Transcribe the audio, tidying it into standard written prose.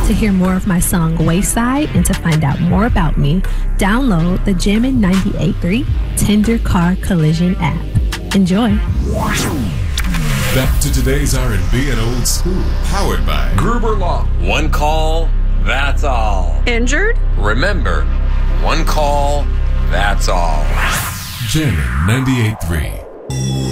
To hear more of my song Wayside and to find out more about me, download the Jammin' 98.3 Tender Car Collision app. Enjoy. Back to today's R&B and old school, powered by Gruber Law. One call, that's all. Injured? Remember, one call, that's all. Jammin' 98.3.